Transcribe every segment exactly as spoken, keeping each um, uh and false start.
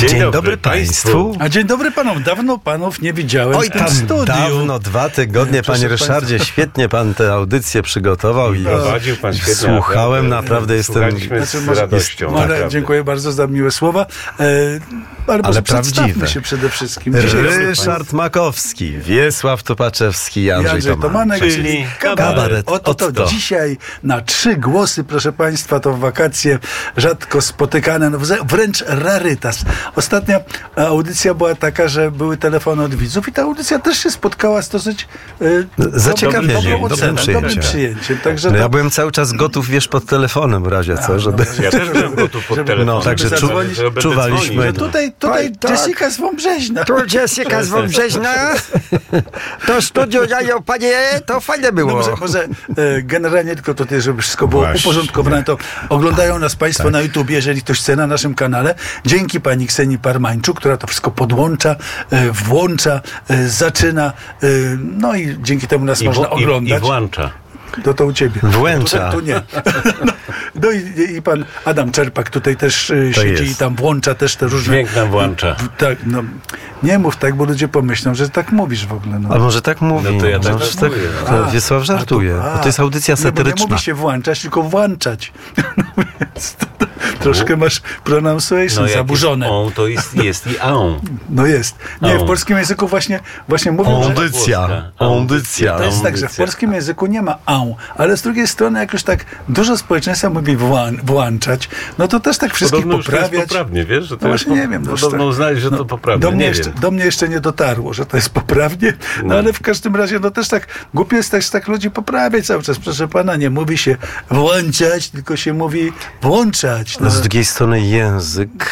Dzień, Dzień dobry, dobry Państwu. A dzień dobry panom. Dawno panów nie widziałem Oj, w tym tam studiu. dawno, dwa tygodnie, Nie, panie proszę Ryszardzie, państwa. świetnie pan tę audycję przygotował i Prowadził pan świetnie. słuchałem, naprawdę jestem... Słuchaliśmy z Znaczy, może- radością. Ale naprawdę. dziękuję bardzo za miłe słowa. E, ale może przedstawmy prawdziwe. się przede wszystkim. Dzisiaj jest Ryszard Makowski, Wiesław Topaczewski i Andrzej, Andrzej Tomanek, Tomanek. czyli kabaret Oto to Otto. dzisiaj na trzy głosy, proszę Państwa, to wakacje rzadko spotykane, no wze- wręcz rarytas. Ostatnia audycja była taka, że były telefony od widzów i ta audycja też się spotkała z dosyć e, Zaciekawieniem, dobrą dobrym oceną, przyjęciem. dobrym przyjęciem. Także No to, ja byłem cały czas gotów, wiesz, pod telefonem w razie co, żeby... Ja też byłem gotów pod Żeby- telefonem. No, także żeby czu, zadzwonić, że będę czuwaliśmy. dzwonił. że tutaj, tutaj Oj, tak. Jessica z Wąbrzeźna. Tu Jessica z Wąbrzeźna. To studio jajo, panie, to fajne było. No może, może e, generalnie tylko tutaj, żeby wszystko było Właśnie. uporządkowane, to oglądają nas Państwo na YouTubie, jeżeli ktoś chce, na naszym kanale. Dzięki pani Ksenii Parmańczuk, która to wszystko podłącza, e, włącza, e, zaczyna, e, no i dzięki temu nas I, można w, i, oglądać. I włącza. To to u ciebie. Włęcza. Tu, tu nie. No, no i, i pan Adam Czerpak tutaj też e, siedzi jest. i tam włącza też te różne... Dźwięk nam włącza. W- Tak, no, nie mów tak, bo ludzie pomyślą, że tak mówisz w ogóle. No. A może tak mówi? No to ja tak Może tak mówię. to A, Wiesław żartuje, a, bo to jest audycja nie, bo nie satyryczna. mówi się włączać, tylko włączać. No więc to, to, troszkę masz pronunciation jak zaburzone. jest on, to jest, jest i on. No jest. Nie, On. w polskim języku właśnie, właśnie mówią, że... Audycja, audycja. To jest tak, że w polskim języku nie ma on, ale z drugiej strony jak już tak dużo społeczeństwa mówi włą- włączać, no to też tak wszystkich Podobno już to jest poprawiać. poprawnie, wiesz? Że to No jest właśnie po- nie wiem. No, Podobno tak- uznali, że no, to poprawnie. Do mnie, nie jeszcze, wiem. do mnie jeszcze nie dotarło, że to jest poprawnie, no, No. ale w każdym razie no też tak głupio jest też tak ludzi poprawiać cały czas. Proszę pana, nie mówi się włączać, tylko się mówi włączać. No. No, z drugiej strony język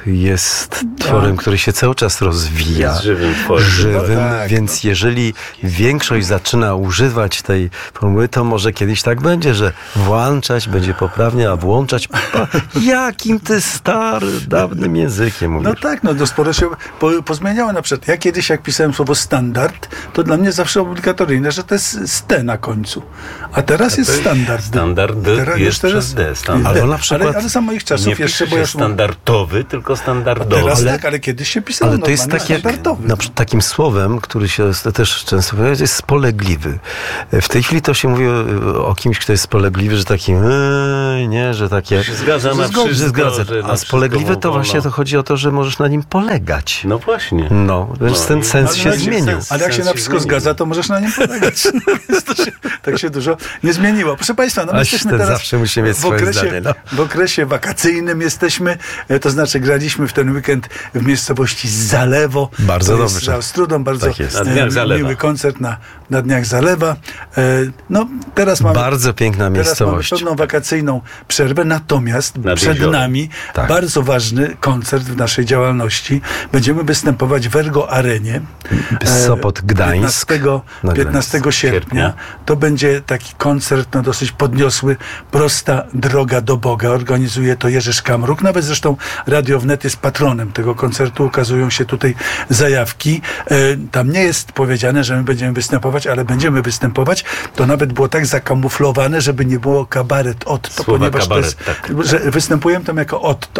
jest tworem, który się cały czas rozwija. Jest żywym tworem. Żywym, No tak, więc jeżeli większość zaczyna używać tej formuły, to może kiedyś tak będzie, że włączać będzie poprawnie, a włączać pa, jakim ty stary, dawnym językiem mówisz. No tak, no to sporo się po, pozmieniało. Na przykład ja kiedyś jak pisałem słowo standard, to dla mnie zawsze obligatoryjne, że to jest z T na końcu. A teraz jest standard. Standard Teraz jest już teraz przez D. Standard. Albo na przykład- ale, ale za moich czasów Nie jeszcze, pisze bo się ja standardowy, tylko standardowy. Teraz Ale- tak, ale kiedyś się pisało Ale to jest normalnie takie, standardowy. na przykład takim słowem, który się też często pojawia, jest spolegliwy. W tej chwili to się mówi o, o kimś, kto jest spolegliwy, że taki yy, nie, że takie... Się zgadza na że wszystko, że zgadza. że na A spolegliwy wszystko to wolno. właśnie to chodzi o to, że możesz na nim polegać. No właśnie. No, więc No ten i- sens ale się jak się zmienił. sens- Ale jak się sens na się wszystko zmienił. zgadza, to możesz na nim polegać. No, więc to się, tak się dużo nie zmieniło. Proszę Państwa, no my Aś jesteśmy ten teraz zawsze musi mieć w swoje okresie, zdanie, no. w okresie wakacyjnym jesteśmy, e, to znaczy graliśmy w ten weekend w miejscowości Zalewo. Bardzo to jest dobrze. za Ostrudą, bardzo Tak jest. Na e, Dniach Zalewa. miły koncert na, na Dniach Zalewa. E, No, teraz mamy Bardzo piękna Teraz mamy miejscowość. pewną wakacyjną przerwę, natomiast Nad przed jeziorem. nami Tak. bardzo ważny koncert w naszej działalności. Będziemy występować w Ergo Arenie. Sopot, Gdańsk. piętnastego, Na piętnastego sierpnia. Sierpnia. To będzie taki koncert no, dosyć podniosły. Prosta droga do Boga. Organizuje to Jerzy Szkamruk. Nawet zresztą Radio Wnet jest patronem tego koncertu. Ukazują się tutaj zajawki. E, tam nie jest powiedziane, że my będziemy występować, ale będziemy występować. To nawet było tak zakamuflowane, żeby nie było kabaret Otto, Słowa ponieważ kabaret, to jest, tak. że występujemy tam jako Otto.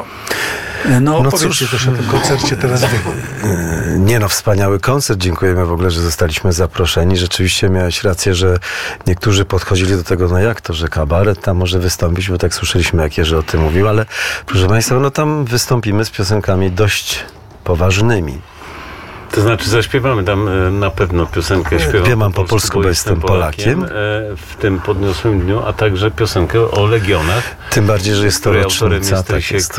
E, No, No opowiedzcie cóż, też o tym koncercie teraz wy. Nie no, wspaniały koncert. Dziękujemy w ogóle, że zostaliśmy zaproszeni. Rzeczywiście miałeś rację, że niektórzy podchodzili do tego, no jak to, że kabaret tam może wystąpić, bo tak słyszeliśmy, jak Jerzy o tym mówił, ale proszę Państwa, no tam wystąpimy z piosenkami dość poważnymi. To znaczy zaśpiewamy tam e, na pewno piosenkę śpiewam Śpiewam po polsku, bo jestem Polakiem. e, w tym podniosłym dniu, a także piosenkę o Legionach, Tym bardziej, że jest to której autorem rocznica. jest Tak Rysiek jest. e,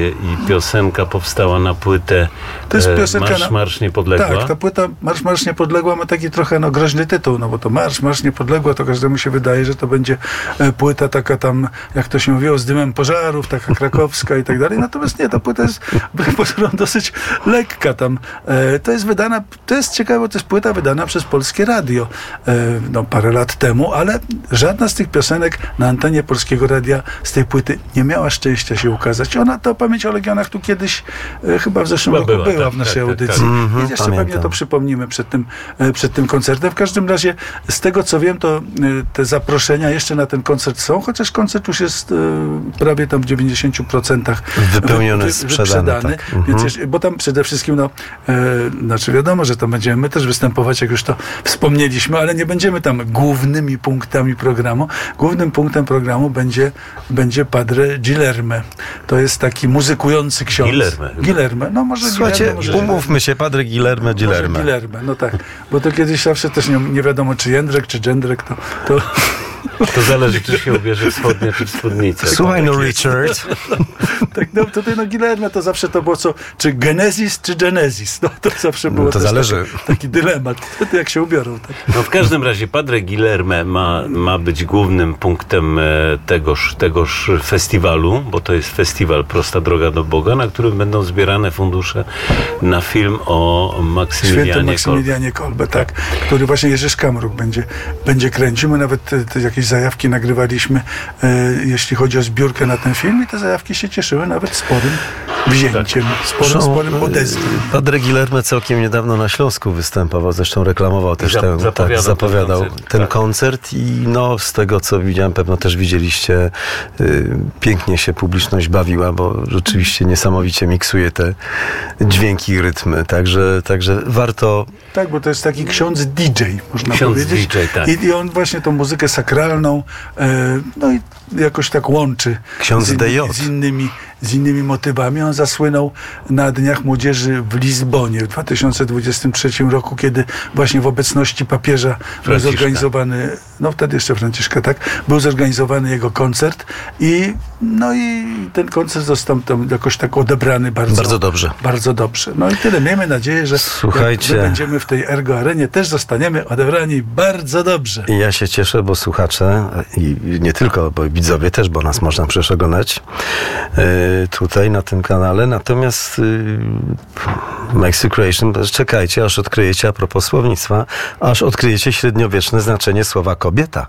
i piosenka powstała na płytę To jest e, piosenka Marsz, na- Marsz Niepodległa. Tak, ta płyta Marsz, Marsz Niepodległa ma taki trochę no, groźny tytuł, no bo to Marsz, Marsz Niepodległa, to każdemu się wydaje, że to będzie e, płyta taka tam, jak to się mówiło, z dymem pożarów, taka krakowska i tak dalej. Natomiast nie, ta płyta jest wbrew pozorom dosyć lekka tam. E, to jest jest wydana, to jest ciekawe, bo to jest płyta wydana przez Polskie Radio e, no, parę lat temu, ale żadna z tych piosenek na antenie Polskiego Radia z tej płyty nie miała szczęścia się ukazać. Ona, to Pamięć o Legionach tu kiedyś e, chyba w zeszłym Chyba roku była, była, w tak, naszej tak, audycji. tak, tak. I jeszcze Pamiętam. pewnie to przypomnimy przed tym, e, przed tym koncertem. W każdym razie, z tego co wiem, to e, te zaproszenia jeszcze na ten koncert są, chociaż koncert już jest e, prawie tam w dziewięćdziesięciu procentach Wypełniony, wy, wy, sprzedany, wyprzedany. tak. Mhm. Więc jeszcze, bo tam przede wszystkim, no, e, znaczy wiadomo, że tam będziemy my też występować, jak już to wspomnieliśmy, ale nie będziemy tam głównymi punktami programu. Głównym punktem programu będzie, będzie Padre Guilherme. To jest taki muzykujący ksiądz. Guilherme. Guilherme. No może Słuchajcie, Guilherme, może umówmy się, Padre Guilherme, Może Guilherme. Guilherme, no tak. Bo to kiedyś zawsze też nie, nie wiadomo, czy Jędrek, czy Dżędrek, to... to To zależy, czy się ubierze w spodnie, czy w spódnicę. Słuchaj, no Richard. tak, no tutaj no Guilherme to zawsze to było co, czy Genesis, czy Genesis. No to zawsze było to też zależy. Taki, taki dylemat. To jak się ubiorą. Tak. No w każdym razie Padre Guilherme ma, ma być głównym punktem e, tegoż, tegoż festiwalu, bo to jest festiwal Prosta Droga do Boga, na którym będą zbierane fundusze na film o Świętym Maksymilianie Kolbe. Maksymilianie Kolbe, tak, który właśnie Jerzy Szkamruk będzie, będzie kręcił. My nawet te, te jakieś zajawki nagrywaliśmy, e, jeśli chodzi o zbiórkę na ten film i te zajawki się cieszyły nawet sporym wzięciem, sporym, Zresztą, sporym odezwą. Padre Guilherme całkiem niedawno na Śląsku występował, zresztą reklamował też Zap- ten, zapowiadał tak, zapowiadał ten koncert, ten tak. koncert i no z tego co widziałem, pewno też widzieliście, y, pięknie się publiczność bawiła, bo rzeczywiście niesamowicie miksuje te dźwięki i rytmy, także, także warto. Tak, bo to jest taki ksiądz D J, można Ksiądz powiedzieć. D J, tak. I, I on właśnie tą muzykę sakralną, e, no i jakoś tak łączy Ksiądz z, D J. z, innymi, z innymi motywami. On zasłynął na Dniach Młodzieży w Lizbonie w dwa tysiące dwudziestym trzecim roku, kiedy właśnie w obecności papieża był Franciszka. zorganizowany, no wtedy jeszcze Franciszka, tak, był zorganizowany jego koncert i no i ten koncert został tam jakoś tak odebrany bardzo, Bardzo dobrze. Bardzo dobrze. No i tyle. Miejmy nadzieję, że Słuchajcie. jak my będziemy w tej Ergo Arenie, też zostaniemy odebrani bardzo dobrze. I ja się cieszę, bo słuchacze i nie tylko, bo widzowie też, bo nas można przecież oglądać y, tutaj na tym kanale. Natomiast y, Mexicration, czekajcie, aż odkryjecie, a propos słownictwa, aż odkryjecie średniowieczne znaczenie słowa kobieta.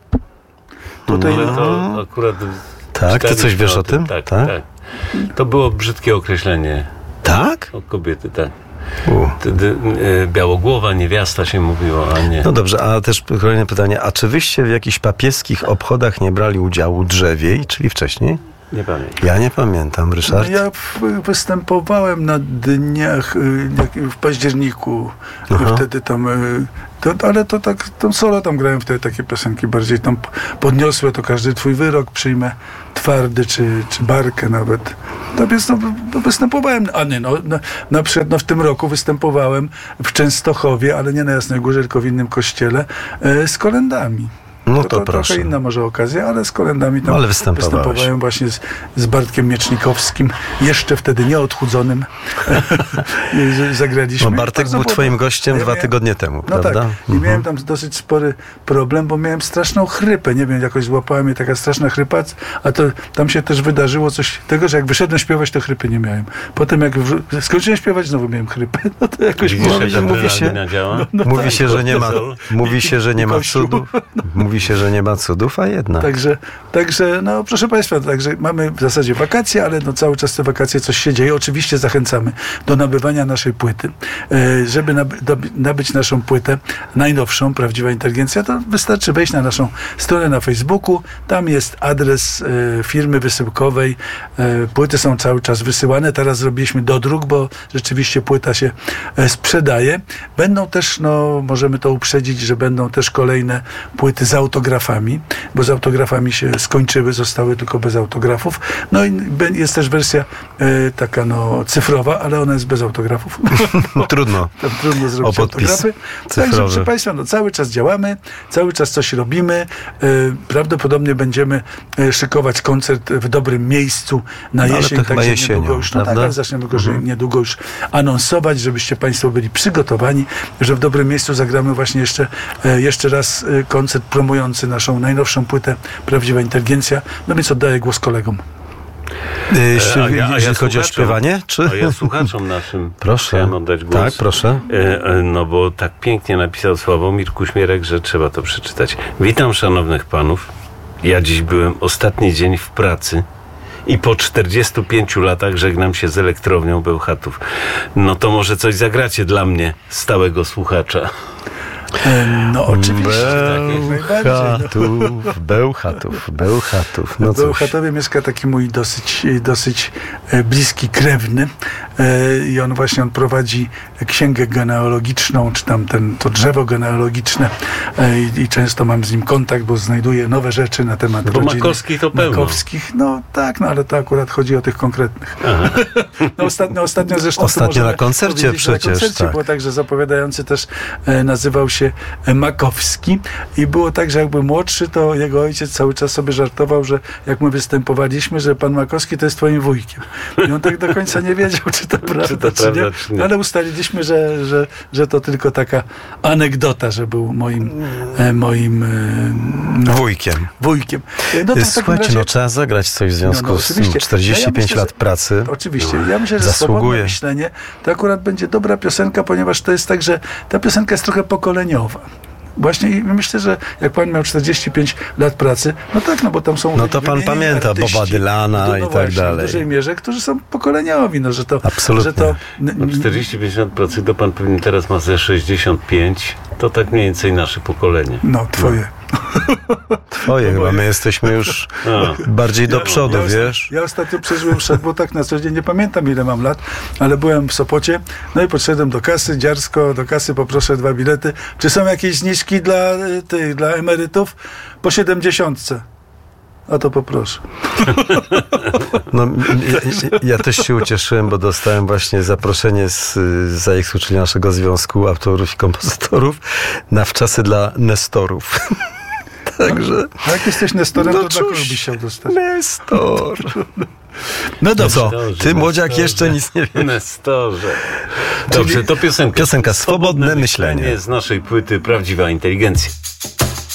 Tutaj Ale no, to akurat... Tak? Ty coś czytaliśmy wiesz o tym? Tak, Tak? tak. To było brzydkie określenie Tak? o kobiety, tak. U. Wtedy e, białogłowa niewiasta się mówiło, a nie... No dobrze, a też kolejne pytanie. A czy wyście w jakichś papieskich obchodach nie brali udziału drzewiej, czyli wcześniej? Nie pamiętam. Ja nie pamiętam, no Ryszard. ja w, występowałem na dniach y, jak- w październiku. Aha. Wtedy tam, y, to, ale to tak, tam solo tam grałem wtedy takie piosenki bardziej tam p- podniosłe, to każdy twój wyrok przyjmę, twardy, czy, czy barkę nawet. Natomiast no, no, występowałem, a nie, no, na, na przykład no, w tym roku występowałem w Częstochowie, ale nie na Jasnej Górze, tylko w innym kościele, y, z kolędami. No to proszę. Trochę inna może okazja, ale z kolędami tam Ale występowałeś. występowałem właśnie z, z Bartkiem Miecznikowskim, jeszcze wtedy nieodchudzonym. Zagraliśmy. No Bartek Bardzo był było- twoim gościem Ja dwa miałem- tygodnie temu, No prawda? tak. I Mhm. miałem tam dosyć spory problem, bo miałem straszną chrypę. Nie wiem, jakoś złapała mnie taka straszna chrypa, a to tam się też wydarzyło coś tego, że jak wyszedłem śpiewać, to chrypy nie miałem. Potem jak w, skończyłem śpiewać, znowu miałem chrypę. No to jakoś Widzisz, było. jak ta mówi się- adrenalina działa? no Mówi tak, się, że nie ma, kortyzol. mówi się, że nie ma Kościół. cudów. Mówi się, że nie ma cudów, a jednak. Także, także, no proszę Państwa, także mamy w zasadzie wakacje, ale no cały czas te wakacje coś się dzieje. Oczywiście zachęcamy do nabywania naszej płyty. E, Żeby naby, doby- nabyć naszą płytę najnowszą, Prawdziwa Inteligencja, to wystarczy wejść na naszą stronę na Facebooku. Tam jest adres e, firmy wysyłkowej. E, Płyty są cały czas wysyłane. Teraz zrobiliśmy dodruk, bo rzeczywiście płyta się e, sprzedaje. Będą też, no możemy to uprzedzić, że będą też kolejne płyty z autografami, bo z autografami się skończyły, zostały tylko bez autografów. No i be- jest też wersja e, taka no cyfrowa, ale ona jest bez autografów. Trudno. Tam trudno zrobić O podpis autografy. Także cyfrowy. proszę Państwa, no cały czas działamy, cały czas coś robimy. E, prawdopodobnie będziemy e, szykować koncert w dobrym miejscu na No, ale jesień, to chyba także jesienią, niedługo już, no tak, prawda? ale zaczniemy go mhm. niedługo już anonsować, żebyście Państwo byli przygotowani, że w dobrym miejscu zagramy właśnie jeszcze, e, jeszcze raz e, koncert promujący naszą najnowszą płytę Prawdziwa Inteligencja. No więc oddaję głos kolegom. Yy, A ja- a jeżeli ja chodzi o słuchaczom- śpiewanie, czy? A ja słuchaczom naszym Proszę. chciałem oddać głos. Tak, proszę. E, e, No bo tak pięknie napisał Sławomir Kuśmierek, że trzeba to przeczytać. Witam szanownych panów. Ja dziś byłem ostatni dzień w pracy i po czterdziestu pięciu latach żegnam się z elektrownią Bełchatów. No to może coś zagracie dla mnie, stałego słuchacza. E, No oczywiście. jak najbardziej, no. Bełchatów, Bełchatów, Bełchatów. No W cóż. Bełchatowie mieszka taki mój dosyć, dosyć e, bliski krewny e, i on właśnie on prowadzi księgę genealogiczną, czy tam ten, to drzewo genealogiczne e, i, i często mam z nim kontakt, bo znajduję nowe rzeczy na temat Bo rodziny Makowskich to pełno. Makowskich. No tak, no ale to akurat chodzi o tych konkretnych. No, ostatnio, ostatnio zresztą to Ostatnio możemy na koncercie powiedzieć, że przecież, Na koncercie tak. było tak, że zapowiadający też e, nazywał się e, Makowski i było tak, że jak był młodszy, to jego ojciec cały czas sobie żartował, że jak my występowaliśmy, że pan Makowski to jest twoim wujkiem. I on tak do końca nie wiedział, czy to prawda, czy, to prawda, nie. czy nie. Ale ustaliliśmy, że, że, że to tylko taka anegdota, że był moim, e, moim e, no, Wujkiem. wujkiem. E, No to w takim Słuchajcie, razie- no trzeba zagrać coś w związku No, no, z tym. oczywiście. czterdzieści pięć Ja myślę, lat że- pracy. Oczywiście. Ja myślę, że swobodne Zasługuje. myślenie to akurat będzie dobra piosenka, ponieważ to jest tak, że ta piosenka jest trochę pokoleniowa. Właśnie i myślę, że jak pan miał czterdzieści pięć lat pracy, no tak, no bo tam są No to pan wymienieni pamięta artyści, Boba Dylana no i tak właśnie, dalej. w dużej mierze, którzy są pokoleniowi, no że to... Absolutnie. Że to No czterdzieści pięć lat pracy, to pan pewnie teraz ma ze sześćdziesiąt pięć. To tak mniej więcej nasze pokolenie. no, twoje. Twoje chyba, my jesteśmy już A. bardziej do Ja- przodu, ja, osta- wiesz? ja ostatnio przeżyłem szok, bo tak na co dzień nie pamiętam ile mam lat, ale byłem w Sopocie, no i podszedłem do kasy, dziarsko, do kasy poproszę dwa bilety. Czy są jakieś zniżki dla y, tych, dla emerytów? Po siedemdziesiątce. A to poproszę. No, ja, ja też się ucieszyłem, bo dostałem właśnie zaproszenie z, z zajeksu, czyli naszego związku autorów i kompozytorów, na wczasy dla Nestorów. Także... A jak jesteś Nestorem, No to dla kogo cóż, byś chciał dostać? Nestor. No No dobrze. co, Nestorze, ty młodziak Nestorze. jeszcze nic nie wiesz. Nestorze. Dobrze, to piosenka. Piosenka Swobodne myślenie. Z naszej płyty Prawdziwa inteligencja.